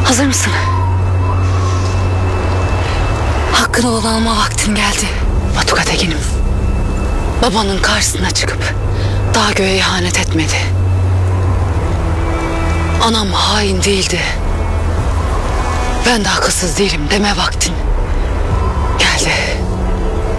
Hazır mısın? Hakkını olan alma vaktin geldi. Batuka Tekin'im. Babanın karşısına çıkıp daha göğe ihanet etmedi. Anam hain değildi. Ben de akılsız değilim deme vaktin geldi.